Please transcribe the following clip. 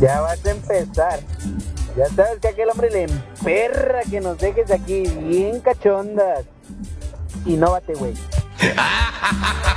Ya vas a empezar. Ya sabes que a aquel hombre le emperra que nos dejes aquí bien cachondas. Y no bate, güey.